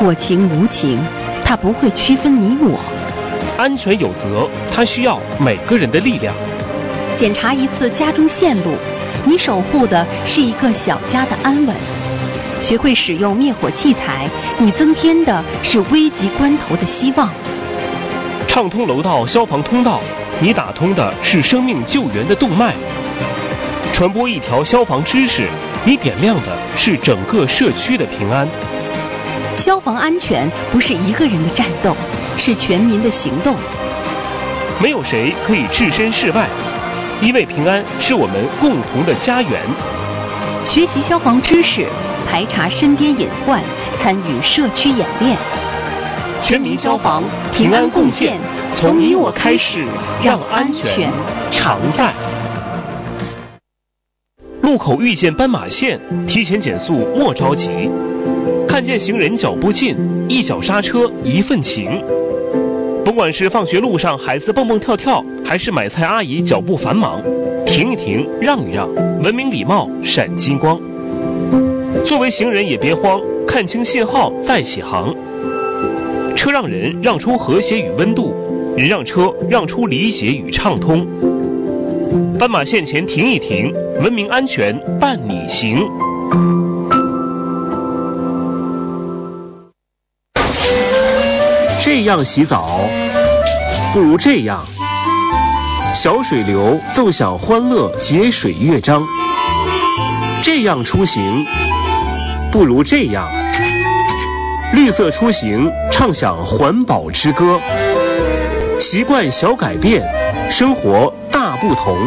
我情无情，它不会区分你我。 安全有责，它需要每个人的力量。 检查一次家中线路，你守护的是一个小家的安稳。学会使用灭火器材，你增添的是危急关头的希望。 畅通楼道消防通道，你打通的是生命救援的动脉。传播一条消防知识，你点亮的是整个社区的平安。 消防安全不是一个人的战斗，是全民的行动。 没有谁可以置身事外，因为平安是我们共同的家园。 学习消防知识，排查身边隐患，参与社区演练。 全民消防，平安共建，从你我开始，让安全常在。路口遇见斑马线，提前减速莫着急。看见行人脚步近，一脚刹车一份情。甭管是放学路上孩子蹦蹦跳跳，还是买菜阿姨脚步繁忙，停一停，让一让，文明礼貌闪金光。作为行人也别慌，看清信号再起航。车让人让出和谐与温度，人让车让出理解与畅通。斑马线前停一停，文明安全伴你行。这样洗澡，不如这样。小水流奏响欢乐节水乐章。这样出行，不如这样。绿色出行，唱响环保之歌。习惯小改变，生活大不同。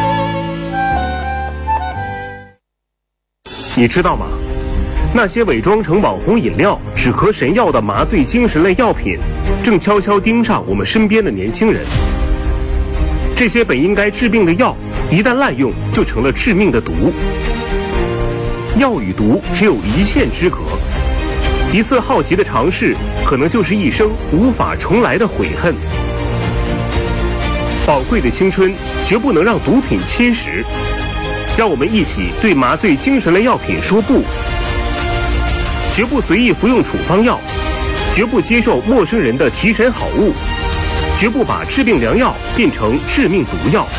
你知道吗？那些伪装成网红饮料、止咳神药的麻醉精神类药品，正悄悄盯上我们身边的年轻人。这些本应该治病的药，一旦滥用，就成了致命的毒。药与毒只有一线之隔，一次好奇的尝试，可能就是一生无法重来的悔恨。宝贵的青春绝不能让毒品侵蚀，让我们一起对麻醉精神类药品说不。绝不随意服用处方药，绝不接受陌生人的提神好物，绝不把治病良药变成致命毒药。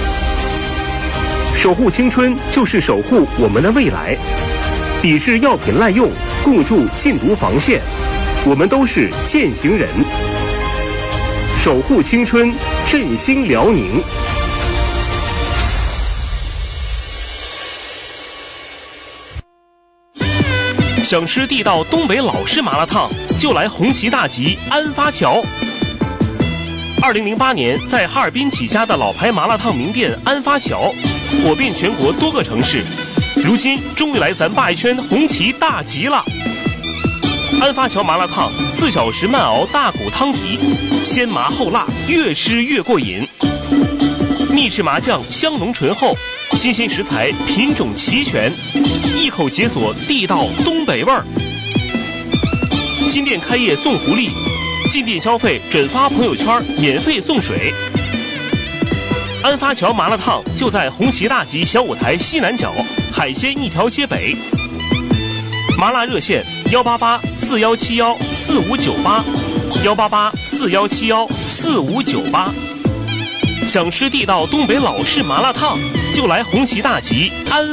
守护青春就是守护我们的未来，抵制药品滥用，共筑禁毒防线，我们都是践行人。守护青春，振兴辽宁。想吃地道东北老式麻辣烫，就来红旗大集安发桥。2008年在哈尔滨起家的老牌麻辣烫名店安发桥，火遍全国多个城市，如今终于来咱鲅鱼圈红旗大集了。安发桥麻辣烫4小时慢熬大骨汤底，鲜麻后辣，越吃越过瘾。秘制麻酱香浓醇厚，新鲜食材品种齐全，一口解锁地道东北味儿。新店开业送福利，进店消费转发朋友圈免费送水。安发桥麻辣烫就在红旗大集小舞台西南角，海鲜一条街北。麻辣热线18841714598，18841714598。想吃地道东北老式麻辣烫，就来红旗大集安